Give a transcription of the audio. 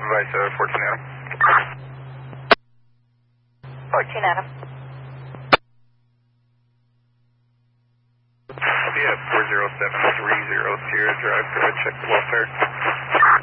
Vice 14 Adam. 14 Adam. I'll be at 40730 Sierra Drive. Go ahead, check the welfare.